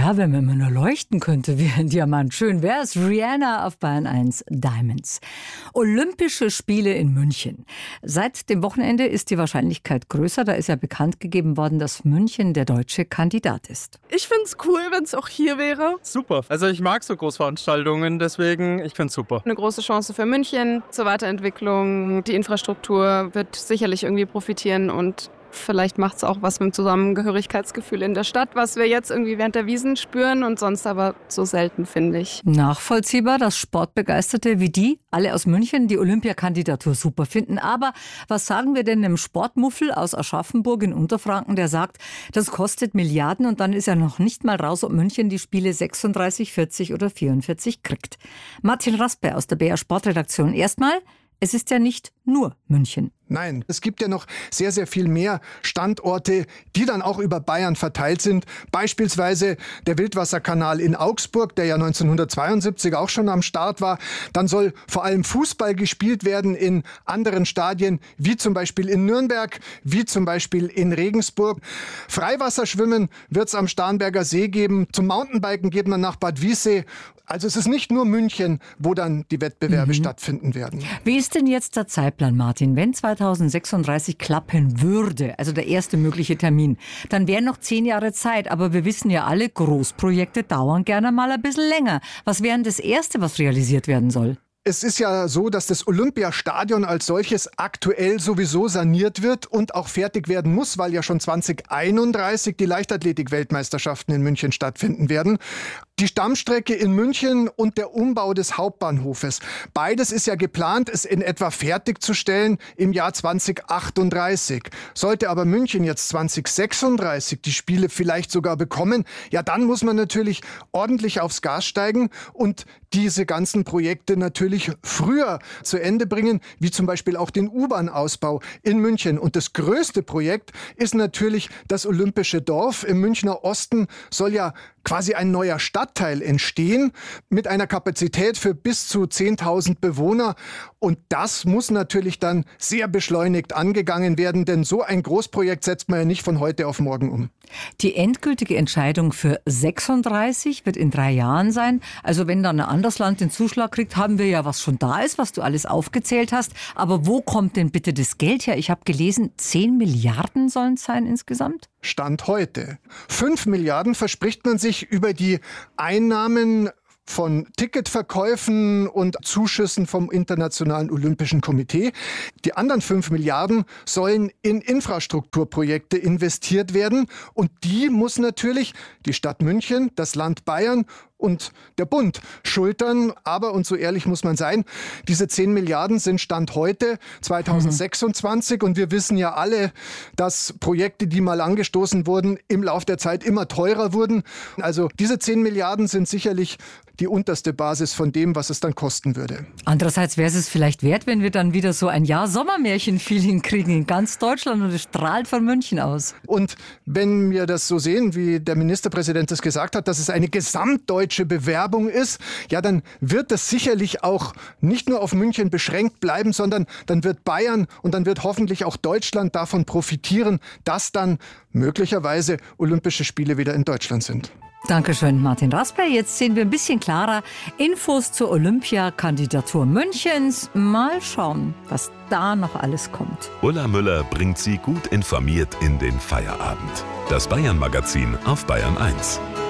Ja, wenn man immer nur leuchten könnte wie ein Diamant. Schön wär's. Rihanna auf Bayern 1 Diamonds. Olympische Spiele in München. Seit dem Wochenende ist die Wahrscheinlichkeit größer. Da ist ja bekannt gegeben worden, dass München der deutsche Kandidat ist. Ich find's cool, wenn es auch hier wäre. Super. Also ich mag so Großveranstaltungen, deswegen ich find's super. Eine große Chance für München zur Weiterentwicklung. Die Infrastruktur wird sicherlich irgendwie profitieren und vielleicht macht es auch was mit dem Zusammengehörigkeitsgefühl in der Stadt, was wir jetzt irgendwie während der Wiesn spüren und sonst aber so selten, finde ich. Nachvollziehbar, dass Sportbegeisterte wie die, alle aus München, die Olympiakandidatur super finden. Aber was sagen wir denn dem Sportmuffel aus Aschaffenburg in Unterfranken, der sagt, das kostet Milliarden und dann ist ja noch nicht mal raus, ob München die Spiele 36, 40 oder 44 kriegt. Martin Raspe aus der BR Sportredaktion. Erstmal, es ist ja nicht nur München. Nein, es gibt ja noch sehr, sehr viel mehr Standorte, die dann auch über Bayern verteilt sind. Beispielsweise der Wildwasserkanal in Augsburg, der ja 1972 auch schon am Start war. Dann soll vor allem Fußball gespielt werden in anderen Stadien, wie zum Beispiel in Nürnberg, wie zum Beispiel in Regensburg. Freiwasserschwimmen wird es am Starnberger See geben. Zum Mountainbiken geht man nach Bad Wiessee. Also es ist nicht nur München, wo dann die Wettbewerbe stattfinden werden. Wie ist denn jetzt der Zeitplan, Martin? Wenn 2036 klappen würde, also der erste mögliche Termin, dann wären noch 10 Jahre Zeit. Aber wir wissen ja alle, Großprojekte dauern gerne mal ein bisschen länger. Was wäre denn das Erste, was realisiert werden soll? Es ist ja so, dass das Olympiastadion als solches aktuell sowieso saniert wird und auch fertig werden muss, weil ja schon 2031 die Leichtathletik-Weltmeisterschaften in München stattfinden werden. Die Stammstrecke in München und der Umbau des Hauptbahnhofes. Beides ist ja geplant, es in etwa fertigzustellen im Jahr 2038. Sollte aber München jetzt 2036 die Spiele vielleicht sogar bekommen, ja dann muss man natürlich ordentlich aufs Gas steigen und diese ganzen Projekte natürlich früher zu Ende bringen, wie zum Beispiel auch den U-Bahn-Ausbau in München. Und das größte Projekt ist natürlich das Olympische Dorf. Im Münchner Osten soll ja quasi ein neuer Stadtteil entstehen mit einer Kapazität für bis zu 10.000 Bewohner. Und das muss natürlich dann sehr beschleunigt angegangen werden, denn so ein Großprojekt setzt man ja nicht von heute auf morgen um. Die endgültige Entscheidung für 36 wird in 3 Jahren sein. Also wenn dann ein anderes Land den Zuschlag kriegt, haben wir ja, was schon da ist, was du alles aufgezählt hast. Aber wo kommt denn bitte das Geld her? Ich habe gelesen, 10 Milliarden sollen es sein insgesamt? Stand heute. 5 Milliarden verspricht man sich über die Einnahmen von Ticketverkäufen und Zuschüssen vom Internationalen Olympischen Komitee. Die anderen 5 Milliarden sollen in Infrastrukturprojekte investiert werden. Und die muss natürlich die Stadt München, das Land Bayern und der Bund schultern. Aber, und so ehrlich muss man sein, diese 10 Milliarden sind Stand heute 2026. Und wir wissen ja alle, dass Projekte, die mal angestoßen wurden, im Lauf der Zeit immer teurer wurden. Also diese 10 Milliarden sind sicherlich die unterste Basis von dem, was es dann kosten würde. Andererseits wäre es vielleicht wert, wenn wir dann wieder so ein Jahr Sommermärchen-Feeling kriegen in ganz Deutschland und es strahlt von München aus. Und wenn wir das so sehen, wie der Ministerpräsident das gesagt hat, dass es eine gesamtdeutsche Bewerbung ist, ja, dann wird das sicherlich auch nicht nur auf München beschränkt bleiben, sondern dann wird Bayern und dann wird hoffentlich auch Deutschland davon profitieren, dass dann möglicherweise Olympische Spiele wieder in Deutschland sind. Dankeschön, Martin Rasper. Jetzt sehen wir ein bisschen klarer Infos zur Olympiakandidatur Münchens. Mal schauen, was da noch alles kommt. Ulla Müller bringt Sie gut informiert in den Feierabend. Das Bayern-Magazin auf Bayern 1.